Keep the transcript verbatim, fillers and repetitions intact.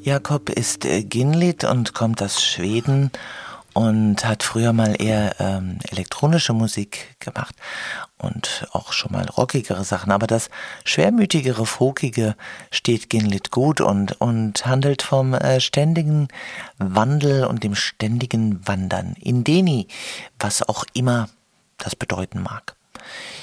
Jakob ist äh, Ginlit und kommt aus Schweden und hat früher mal eher ähm, elektronische Musik gemacht und auch schon mal rockigere Sachen. Aber das schwermütigere, folkige steht Ginlit gut und, und handelt vom äh, ständigen Wandel und dem ständigen Wandern. Indeni, was auch immer das bedeuten mag.